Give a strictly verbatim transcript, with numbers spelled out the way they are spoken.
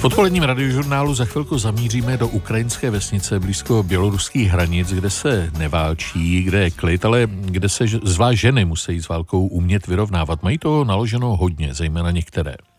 V odpoledním radiožurnálu za chvilku zamíříme do ukrajinské vesnice blízko běloruských hranic, kde se neválčí, kde je klid, ale kde se zvlášť ženy musí s válkou umět vyrovnávat. Mají to naloženo hodně, zejména některé.